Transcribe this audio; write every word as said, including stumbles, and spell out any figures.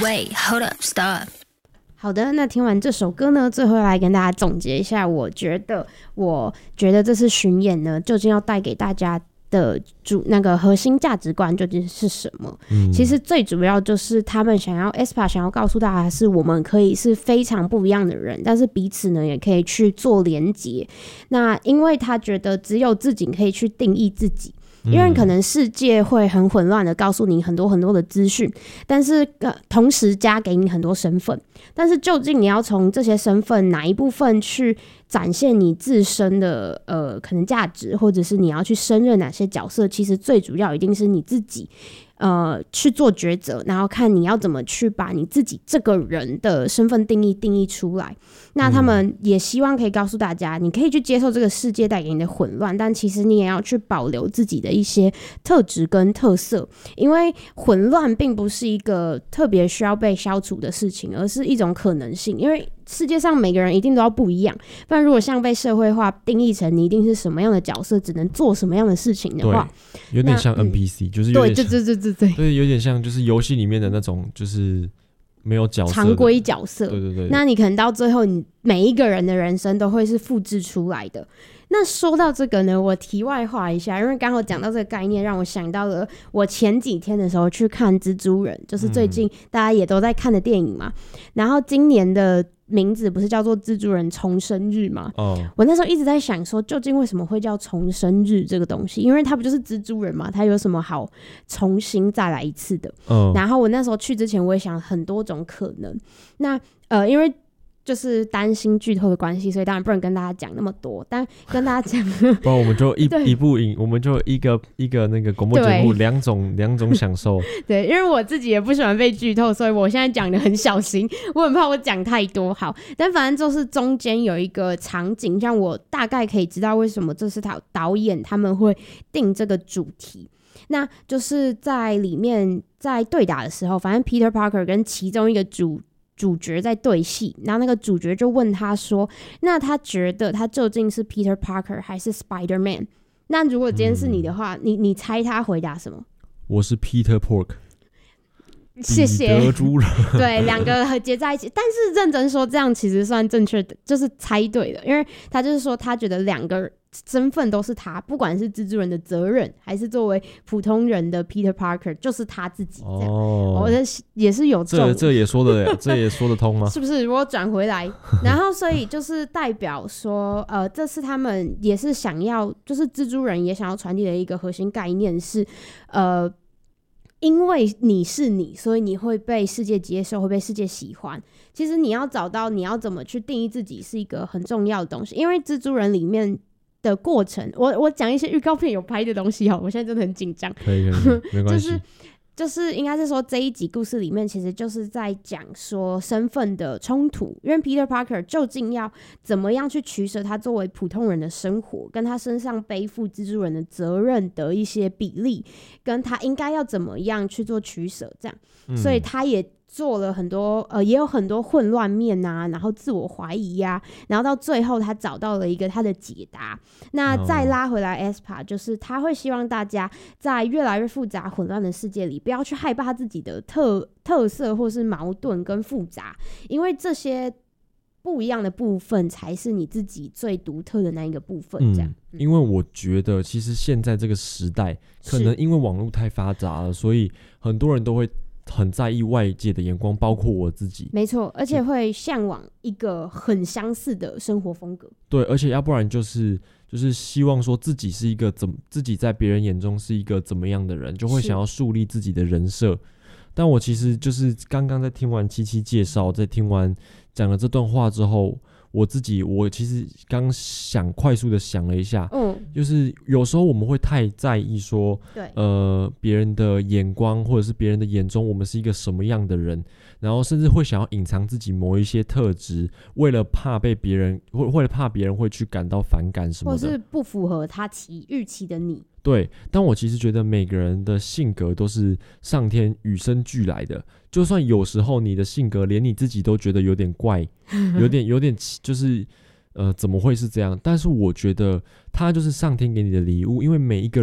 Wait, hold up, stop. 好的，那听完这首歌呢，最后来跟大家总结一下，我觉得，我觉得这次巡演呢，究竟要带给大家的主那个核心价值观究竟是什么？嗯、其实最主要就是他们想要 aespa 想要告诉大家，是我们可以是非常不一样的人，但是彼此呢也可以去做连结。那因为他觉得只有自己可以去定义自己。因为可能世界会很混乱的告诉你很多很多的资讯，但是、呃、同时加给你很多身份，但是究竟你要从这些身份哪一部分去展现你自身的呃可能价值，或者是你要去胜任哪些角色，其实最主要一定是你自己呃去做抉择，然后看你要怎么去把你自己这个人的身份定义定义出来。那他们也希望可以告诉大家，你可以去接受这个世界带给你的混乱，但其实你也要去保留自己的一些特质跟特色，因为混乱并不是一个特别需要被消除的事情，而是一种可能性。因为世界上每个人一定都要不一样，不然如果像被社会化定义成你一定是什么样的角色，只能做什么样的事情的话， 有点像 N P C、嗯、就是有点像对对对对对对，有点像就是游戏里面的那种就是没有角色常规角色。 对对对， 那你可能到最后你每一个人的人生都会是复制出来的。那说到这个呢，我题外话一下，因为刚好讲到这个概念，让我想到了我前几天的时候去看蜘蛛人，就是最近大家也都在看的电影嘛、嗯、然后今年的名字不是叫做蜘蛛人重生日吗、哦、我那时候一直在想说究竟为什么会叫重生日这个东西，因为他不就是蜘蛛人嘛，他有什么好重新再来一次的、哦、然后我那时候去之前我也想很多种可能，那呃因为就是担心剧透的关系，所以当然不能跟大家讲那么多，但跟大家讲不然我们就 一, 一部影我们就一个一个那个广播节目两种两种享受。 对，因为我自己也不喜欢被剧透，所以我现在讲的很小心，我很怕我讲太多。好，但反正就是中间有一个场景让我大概可以知道为什么这是他导演他们会定这个主题，那就是在里面在对打的时候，反正 Peter Parker 跟其中一个主主角在对戏，然后那个主角就问他说，那他觉得他究竟是 Peter Parker 还是 Spider-Man？ 那如果今天是你的话、嗯、你, 你猜他回答什么？ 我是 Peter Pork。 谢谢。 彼得猪肉对，两个结在一起，但是认真说这样其实算正确的，就是猜对的，因为他就是说他觉得两个身份都是他，不管是蜘蛛人的责任还是作为普通人的 Peter Parker 就是他自己这样。哦，我觉得也是有中， 这这也说得这也说得通吗？ 是不是？我转回来，然后所以就是代表说，呃，这是他们也是想要，就是蜘蛛人也想要传递的一个核心概念是，呃。因为你是你，所以你会被世界接受，会被世界喜欢。其实你要找到你要怎么去定义自己是一个很重要的东西，因为蜘蛛人里面的过程，我我讲一些预告片有拍的东西哦，我现在真的很紧张。 可以可以，没关系。 就是就是应该是说这一集故事里面其实就是在讲说身份的冲突，因为 Peter Parker 究竟要怎么样去取舍他作为普通人的生活跟他身上背负蜘蛛人的责任的一些比例，跟他应该要怎么样去做取舍这样、嗯、所以他也做了很多呃，也有很多混乱面啊，然后自我怀疑啊，然后到最后他找到了一个他的解答。那再拉回来 aespa 就是他会希望大家在越来越复杂混乱的世界里不要去害怕自己的特特色或是矛盾跟复杂，因为这些不一样的部分才是你自己最独特的那一个部分这样、 嗯、因为我觉得其实现在这个时代可能因为网络太发达了，所以很多人都会很在意外界的眼光，包括我自己。 没错，而且会向往一个很相似的生活风格。 对，而且要不然就是就是希望说自己是一个怎自己在别人眼中是一个怎么样的人，就会想要树立自己的人设。但我其实就是刚刚在听完七七介绍，在听完讲了这段话之后，我自己我其实刚想快速的想了一下，嗯，就是有时候我们会太在意说，对，呃，别人的眼光或者是别人的眼中我们是一个什么样的人，然后甚至会想要隐藏自己某一些特质，为了怕被别人，为了怕别人会去感到反感什么的， 或是不符合他期预期的你。 对，但我其实觉得每个人的性格都是上天与生俱来的，就算有时候你的性格连你自己都觉得有点怪，有点有点就是呃怎么会是这样？但是我觉得它就是上天给你的礼物，因为每一个